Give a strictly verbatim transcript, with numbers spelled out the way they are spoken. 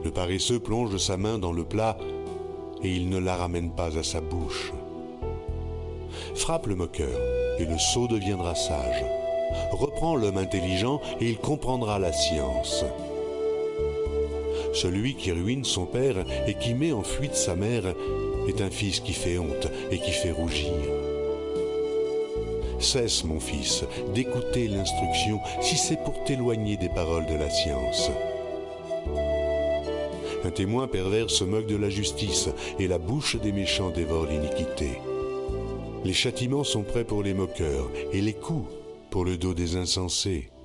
Le paresseux plonge sa main dans le plat et il ne la ramène pas à sa bouche. Frappe le moqueur et le sot deviendra sage. Reprends l'homme intelligent et il comprendra la science. Celui qui ruine son père et qui met en fuite sa mère est un fils qui fait honte et qui fait rougir. Cesse, mon fils, d'écouter l'instruction si c'est pour t'éloigner des paroles de la science. Un témoin pervers se moque de la justice et la bouche des méchants dévore l'iniquité. Les châtiments sont prêts pour les moqueurs et les coups pour le dos des insensés.